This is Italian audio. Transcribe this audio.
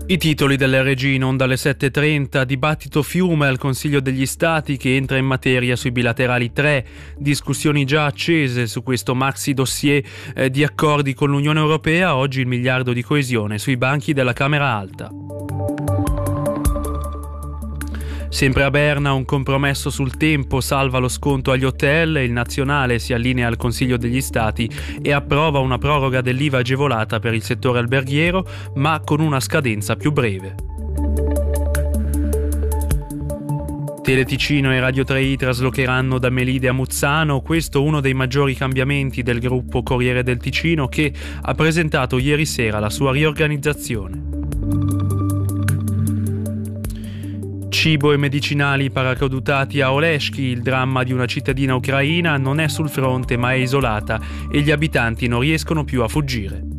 I titoli delle regie in onda alle 7.30, dibattito fiume al Consiglio degli Stati che entra in materia sui bilaterali 3, discussioni già accese su questo maxi dossier di accordi con l'Unione Europea, oggi il miliardo di coesione sui banchi della Camera Alta. Sempre a Berna un compromesso sul tempo salva lo sconto agli hotel, il Nazionale si allinea al Consiglio degli Stati e approva una proroga dell'IVA agevolata per il settore alberghiero, ma con una scadenza più breve. Teleticino e Radio 3i traslocheranno da Melide a Muzzano, questo uno dei maggiori cambiamenti del gruppo Corriere del Ticino che ha presentato ieri sera la sua riorganizzazione. Cibo e medicinali paracadutati a Oleshki, il dramma di una cittadina ucraina non è sul fronte ma è isolata e gli abitanti non riescono più a fuggire.